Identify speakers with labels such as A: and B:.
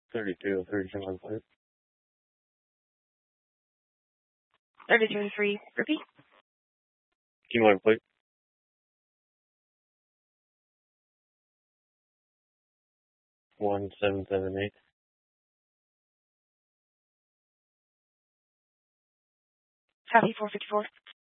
A: 32 on plate.
B: 33, repeat.
A: Kilo on plate. 1778.
B: Copy 454.